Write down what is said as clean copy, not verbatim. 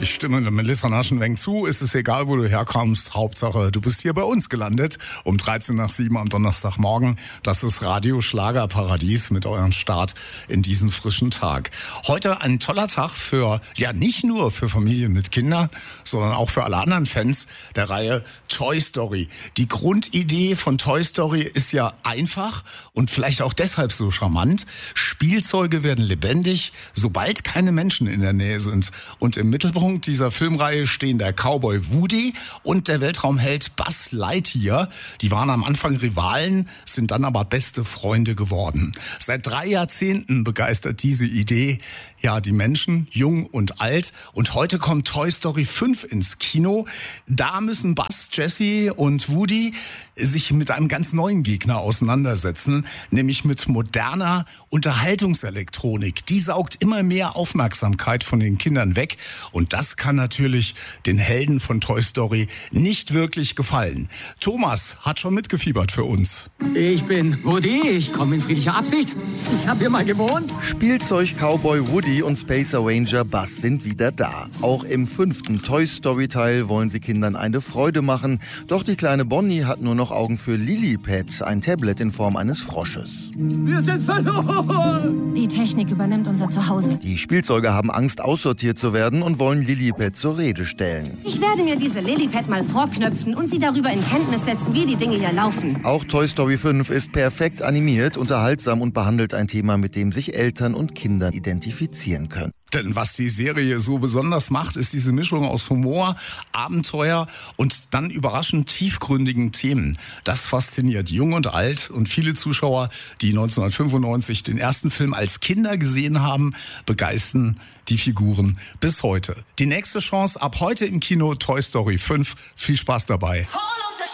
Ich stimme Melissa Naschenweng zu. Es ist egal, wo du herkommst. Hauptsache, du bist hier bei uns gelandet. Um 13:07 am Donnerstagmorgen. Das ist Radio Schlagerparadies mit eurem Start in diesen frischen Tag. Heute ein toller Tag für, ja nicht nur für Familien mit Kindern, sondern auch für alle anderen Fans der Reihe Toy Story. Die Grundidee von Toy Story ist ja einfach und vielleicht auch deshalb so charmant. Spielzeuge werden lebendig, sobald keine Menschen in der Nähe sind. Und im Mittelpunkt dieser Filmreihe stehen der Cowboy Woody und der Weltraumheld Buzz Lightyear. Die waren am Anfang Rivalen, sind dann aber beste Freunde geworden. Seit 3 Jahrzehnten begeistert diese Idee ja die Menschen, jung und alt. Und heute kommt Toy Story 5 ins Kino. Da müssen Buzz, Jessie und Woody sich mit einem ganz neuen Gegner auseinandersetzen, nämlich mit moderner Unterhaltungselektronik. Die saugt immer mehr Aufmerksamkeit von den Kindern weg und das kann natürlich den Helden von Toy Story nicht wirklich gefallen. Thomas hat schon mitgefiebert für uns. Ich bin Woody, ich komme in friedlicher Absicht. Ich habe hier mal gewohnt. Spielzeug-Cowboy Woody und Space Ranger Buzz sind wieder da. Auch im 5. Toy Story Teil wollen sie Kindern eine Freude machen. Doch die kleine Bonnie hat nur noch Augen für Lilliput, ein Tablet in Form eines Frosches. Wir sind verloren! Die Technik übernimmt unser Zuhause. Die Spielzeuge haben Angst, aussortiert zu werden und wollen Lilliput zur Rede stellen. Ich werde mir diese Lilliput mal vorknöpfen und sie darüber in Kenntnis setzen, wie die Dinge hier laufen. Auch Toy Story 5 ist perfekt animiert, unterhaltsam und behandelt ein Thema, mit dem sich Eltern und Kinder identifizieren können. Denn was die Serie so besonders macht, ist diese Mischung aus Humor, Abenteuer und dann überraschend tiefgründigen Themen. Das fasziniert jung und alt und viele Zuschauer, die 1995 den ersten Film als Kinder gesehen haben, begeistern die Figuren bis heute. Die nächste Chance ab heute im Kino Toy Story 5. Viel Spaß dabei.